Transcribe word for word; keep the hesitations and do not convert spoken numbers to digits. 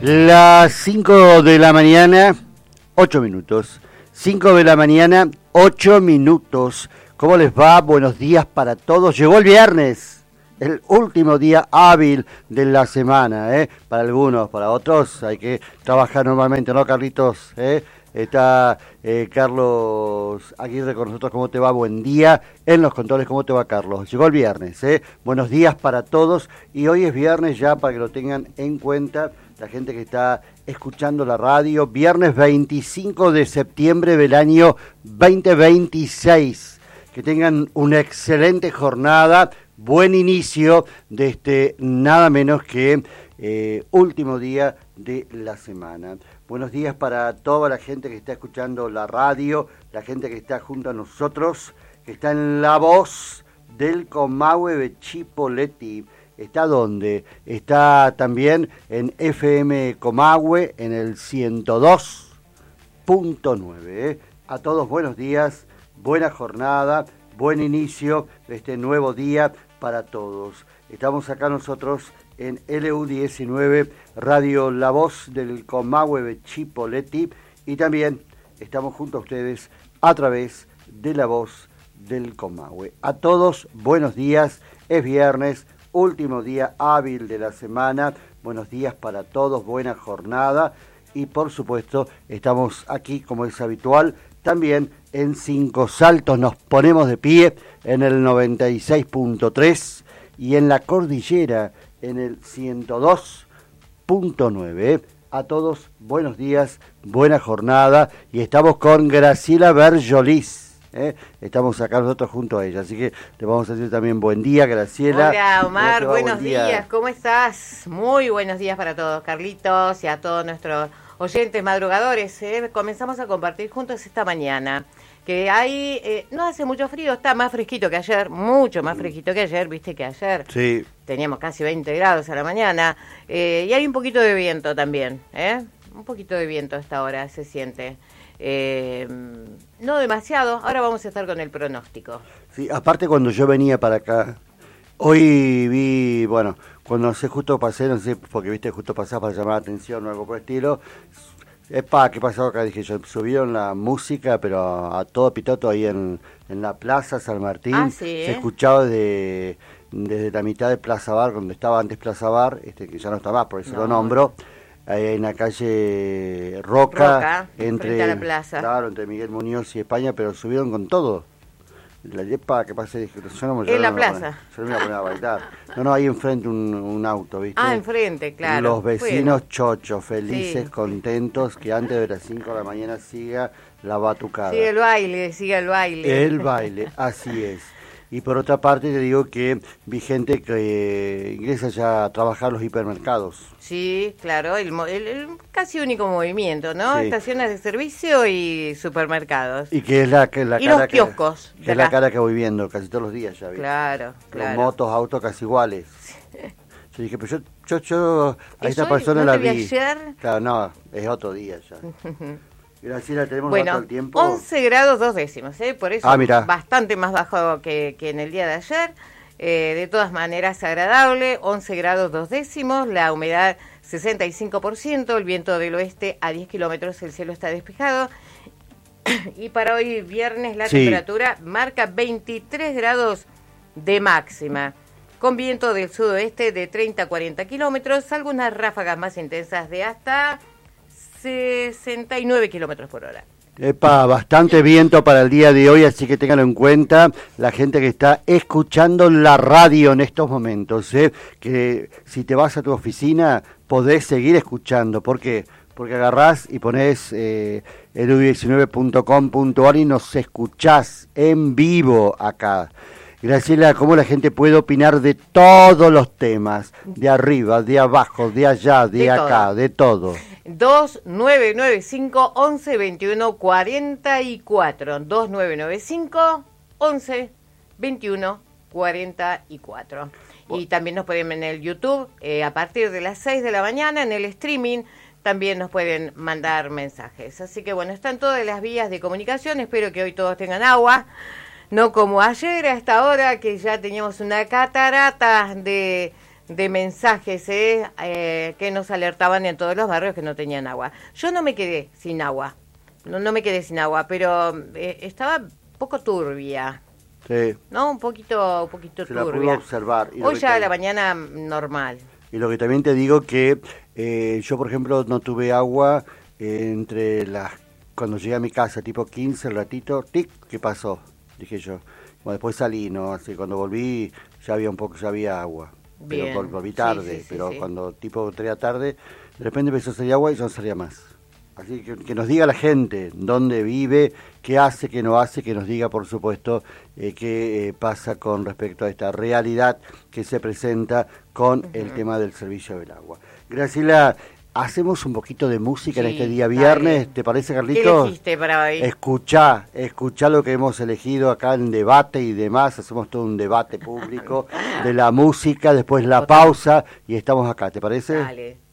Las cinco de la mañana, ocho minutos. cinco de la mañana, ocho minutos. ¿Cómo les va? Buenos días para todos. Llegó el viernes, el último día hábil de la semana, ¿eh? Para algunos, para otros hay que trabajar normalmente, ¿no, Carlitos? ¿Eh? Está eh, Carlos Aguirre con nosotros. ¿Cómo te va? Buen día. En los controles, ¿cómo te va, Carlos? Llegó el viernes, ¿eh? Buenos días para todos. Y hoy es viernes ya, para que lo tengan en cuenta la gente que está escuchando la radio. Viernes veinticinco de septiembre del año veinte veintiséis. Que tengan una excelente jornada. Buen inicio de este nada menos que eh, último día de la semana. Buenos días para toda la gente que está escuchando la radio, la gente que está junto a nosotros, que está en La Voz del Comahue de Chipoleti. ¿Está dónde? Está también en F M Comahue, en el ciento dos punto nueve. ¿eh? A todos buenos días, buena jornada, buen inicio de este nuevo día para todos. Estamos acá nosotros en L U diecinueve, Radio La Voz del Comahue de Chipoleti, y también estamos junto a ustedes a través de La Voz del Comahue. A todos, buenos días, es viernes, último día hábil de la semana, buenos días para todos, buena jornada, y por supuesto estamos aquí como es habitual, también en Cinco Saltos nos ponemos de pie en el noventa y seis punto tres y en la cordillera en el ciento dos punto nueve. A todos, buenos días, buena jornada, y estamos con Graciela Berjolis. ¿eh? Estamos acá nosotros junto a ella, así que le vamos a decir también buen día, Graciela. Hola, Omar, buenos buen día? días, ¿cómo estás? Muy buenos días para todos, Carlitos, y a todos nuestros oyentes madrugadores. ¿eh? Comenzamos a compartir juntos esta mañana. Que hay, eh, no hace mucho frío, está más fresquito que ayer, mucho más fresquito que ayer, viste que ayer sí. Teníamos casi veinte grados a la mañana, eh, y hay un poquito de viento también, ¿eh? Un poquito de viento a esta hora se siente, eh, no demasiado. Ahora vamos a estar con el pronóstico. Sí, aparte cuando yo venía para acá, hoy vi, bueno, cuando no sé, justo pasé, no sé, porque viste, justo pasás para llamar la atención o algo por el estilo. Epa, ¿qué pasó acá? Dije yo, subieron la música, pero a, a todo pitoto ahí en, en la Plaza San Martín. Ah, sí, se ¿eh? escuchaba de, desde la mitad de Plaza Bar, donde estaba antes Plaza Bar, este que ya no está más, por eso no. lo nombro, ahí en la calle Roca, Roca entre, frente a la plaza. Claro, entre Miguel Muñoz y España, pero subieron con todo. La yepa que pasé, dije, yo no me En la no plaza. Poner, yo no me iba a poner a bailar. No, no, ahí enfrente un, un auto, ¿viste? Ah, enfrente, claro. Los vecinos bueno. chochos, felices, sí. contentos, que antes de las cinco de la mañana siga la batucada. Sigue el baile, sigue el baile. El baile, así es. Y por otra parte te digo que vi gente que eh, ingresa ya a trabajar los hipermercados. Sí, claro, el, el, el casi único movimiento, ¿no? Sí. Estaciones de servicio y supermercados. Y que es la, que, la y cara los que, kioscos. que es la cara que voy viendo casi todos los días ya. ¿viste? Claro, claro. Los motos, autos casi iguales. Yo dije, pero yo, yo, yo a esta persona ¿no la vi. vi. Ayer? Claro, no, es otro día ya. Graciela, tenemos bueno, todo el tiempo. once grados dos décimos, ¿eh? Por eso ah, bastante más bajo que, que en el día de ayer. Eh, de todas maneras agradable, once grados dos décimos, la humedad sesenta y cinco por ciento, el viento del oeste a diez kilómetros, el cielo está despejado. Y para hoy viernes la sí. temperatura marca veintitrés grados de máxima, con viento del sudoeste de treinta a cuarenta kilómetros, algunas ráfagas más intensas de hasta sesenta y nueve kilómetros por hora. Epa, bastante viento para el día de hoy, así que ténganlo en cuenta la gente que está escuchando la radio en estos momentos, ¿eh? Que si te vas a tu oficina podés seguir escuchando. ¿Por qué? Porque agarrás y ponés eh, el u diecinueve punto com punto ar y nos escuchás en vivo acá. Graciela, ¿cómo la gente puede opinar de todos los temas? De arriba, de abajo, de allá, de, de acá, todo. de todo. dos nueve nueve cinco, once, veintiuno, cuarenta y cuatro. dos nueve nueve cinco, once, veintiuno, cuarenta y cuatro. Y también nos pueden ver en el YouTube eh, a partir de las seis de la mañana, en el streaming. También nos pueden mandar mensajes. Así que bueno, están todas las vías de comunicación. Espero que hoy todos tengan agua. No como ayer a esta hora que ya teníamos una catarata de, de mensajes eh, eh, que nos alertaban en todos los barrios que no tenían agua. Yo no me quedé sin agua, no, no me quedé sin agua, pero eh, estaba un poco turbia. Sí. No, un poquito, un poquito Se turbia. la pudo observar. Y Hoy ya te... a la mañana normal. Y lo que también te digo que eh, yo, por ejemplo, no tuve agua eh, entre las... Cuando llegué a mi casa, tipo quince, el ratito, tic, ¿qué pasó? Dije yo. Bueno, después salí, ¿no? Así, cuando volví ya había un poco, ya había agua. Bien. Pero vol- volví tarde, Sí, sí, sí, pero sí. cuando tipo tres de la tarde, de repente empezó a salir agua y ya no salía más. Así que que nos diga la gente dónde vive, qué hace, qué no hace, que nos diga, por supuesto, eh, qué eh, pasa con respecto a esta realidad que se presenta con uh-huh. el tema del servicio del agua. Graciela, hacemos un poquito de música Sí, en este día viernes, dale. ¿te parece, ¿Qué Carlitos? elegiste para hoy? Escuchá, escuchá lo que hemos elegido acá en debate y demás, hacemos todo un debate público de la música, después la pausa y estamos acá, ¿te parece? Dale.